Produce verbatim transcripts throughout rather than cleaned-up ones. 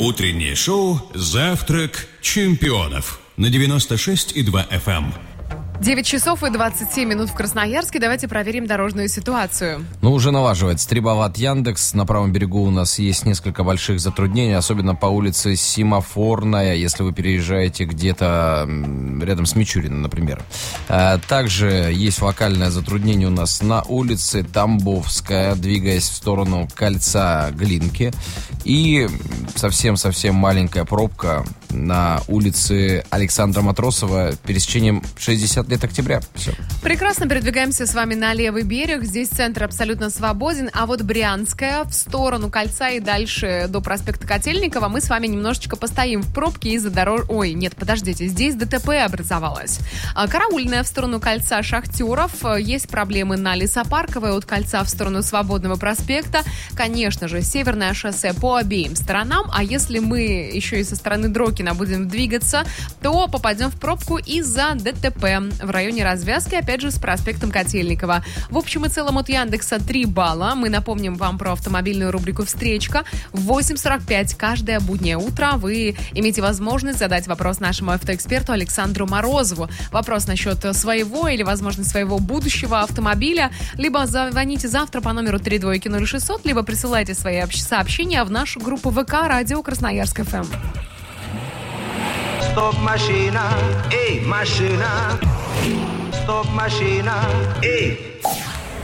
Утреннее шоу «Завтрак чемпионов» на девяносто шесть и два эф эм. девять часов и двадцать семь минут в Красноярске. Давайте проверим дорожную ситуацию. Ну, уже налаживается. Три балла от Яндекс. На правом берегу у нас есть несколько больших затруднений, особенно по улице Семафорная, если вы переезжаете где-то рядом с Мичуриным, например. Также есть локальное затруднение у нас на улице Тамбовская, двигаясь в сторону кольца Глинки. И совсем-совсем маленькая пробка на улице Александра Матросова пересечением шестьдесят лет октября. Все. Прекрасно передвигаемся с вами на левый берег. Здесь центр абсолютно свободен. А вот Брянская в сторону кольца и дальше до проспекта Котельникова мы с вами немножечко постоим в пробке из-за дорог... Ой, нет, подождите, здесь ДТП образовалось. Караульная в сторону кольца Шахтеров. Есть проблемы на Лесопарковой от кольца в сторону Свободного проспекта. Конечно же, Северное шоссе по обеим сторонам. А если мы еще и со стороны Дрокина будем двигаться, то попадем в пробку из-за ДТП в районе развязки, опять же, с проспектом Котельникова. В общем и целом от Яндекса три балла. Мы напомним вам про автомобильную рубрику «Встречка». В восемь сорок пять каждое буднее утро вы имеете возможность задать вопрос нашему автоэксперту Александру Морозову. Вопрос насчет своего или, возможно, своего будущего автомобиля. Либо звоните завтра по номеру три двойки ноль шестьсот, либо присылайте свои сообщения в нашу группу ВК «Радио Красноярск эф эм». Стоп, машина, эй, машина. Стоп, машина, эй.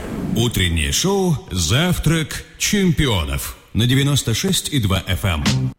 Утреннее шоу «Завтрак чемпионов» на девяносто шесть и два эф эм.